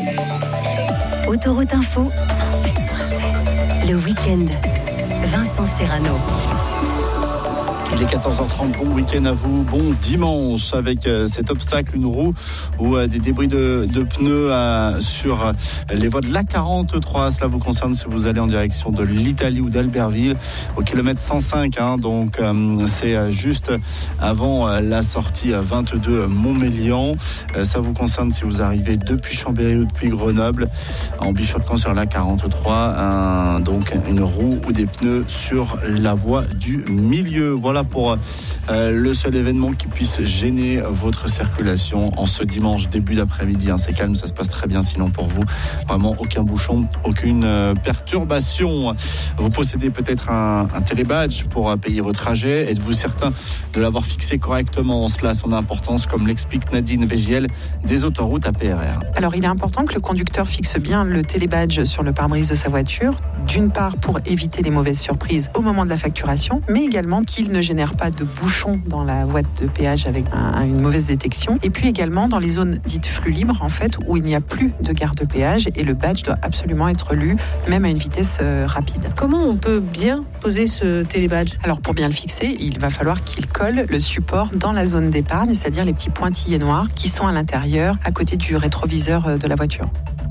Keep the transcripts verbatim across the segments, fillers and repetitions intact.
Autoroute Info, cent sept virgule sept. Le week-end, Vincent Serrano. Il est quatorze heures trente, bon week-end à vous, bon dimanche avec euh, cet obstacle, une roue ou euh, des débris de, de pneus euh, sur euh, les voies de l'A quarante-trois. Cela vous concerne si vous allez en direction de l'Italie ou d'Albertville au kilomètre cent cinq. Hein, donc euh, c'est euh, juste avant euh, la sortie euh, vingt-deux euh, Montmélian. Euh, ça vous concerne si vous arrivez depuis Chambéry ou depuis Grenoble en bifurquant sur l'A quarante-trois. Un, donc une roue ou des pneus sur la voie du milieu. Voilà pour euh, le seul événement qui puisse gêner votre circulation en ce dimanche début d'après-midi. Hein, c'est calme, ça se passe très bien sinon pour vous. Vraiment aucun bouchon, aucune euh, perturbation. Vous possédez peut-être un, un télébadge pour euh, payer vos trajets. Êtes-vous certain de l'avoir fixé correctement? Cela a son importance, comme l'explique Nadine Végiel des autoroutes A P R R. Alors il est important que le conducteur fixe bien le télébadge sur le pare-brise de sa voiture, d'une part pour éviter les mauvaises surprises au moment de la facturation, mais également qu'il ne génère pas de bouchons dans la boîte de péage avec un, une mauvaise détection. Et puis également dans les zones dites flux libres, en fait, où il n'y a plus de garde-péage et le badge doit absolument être lu, même à une vitesse euh, rapide. Comment on peut bien poser ce télébadge? Alors pour bien le fixer, il va falloir qu'il colle le support dans la zone d'épargne, c'est-à-dire les petits pointillés noirs qui sont à l'intérieur, à côté du rétroviseur de la voiture.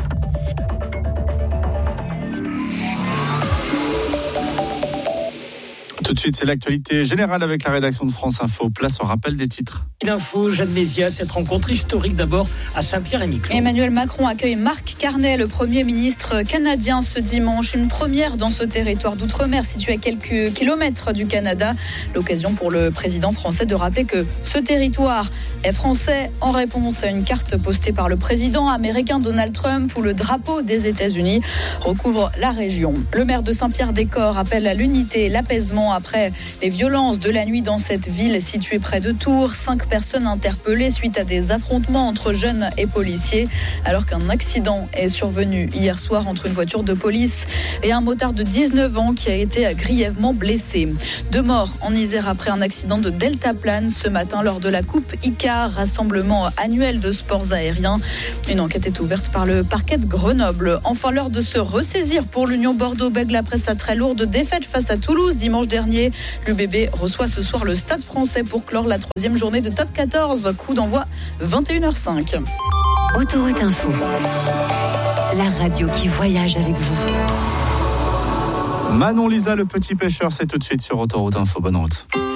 Tout de suite, c'est l'actualité générale avec la rédaction de France Info. Place au rappel des titres. L'info, Jeanne Mézia, cette rencontre historique d'abord à Saint-Pierre-et-Miquelon. Emmanuel Macron accueille Mark Carney, le Premier ministre canadien, ce dimanche. Une première dans ce territoire d'outre-mer situé à quelques kilomètres du Canada. L'occasion pour le président français de rappeler que ce territoire est français en réponse à une carte postée par le président américain Donald Trump où le drapeau des États-Unis recouvre la région. Le maire de Saint-Pierre-des-Corps appelle à l'unité et l'apaisement après les violences de la nuit dans cette ville située près de Tours. Cinq personnes interpellées suite à des affrontements entre jeunes et policiers, alors qu'un accident est survenu hier soir entre une voiture de police et un motard de dix-neuf ans qui a été grièvement blessé. Deux morts en Isère après un accident de deltaplane ce matin lors de la Coupe Icar, rassemblement annuel de sports aériens. Une enquête est ouverte par le parquet de Grenoble. Enfin, l'heure de se ressaisir pour l'Union Bordeaux-Bègles après sa très lourde défaite face à Toulouse dimanche dernier. L'U B B reçoit ce soir le Stade français pour clore la troisième journée de top quatorze. Coup d'envoi vingt et une heures cinq. Autoroute Info, la radio qui voyage avec vous. Manon Lisa, le petit pêcheur, c'est tout de suite sur Autoroute Info. Bonne route.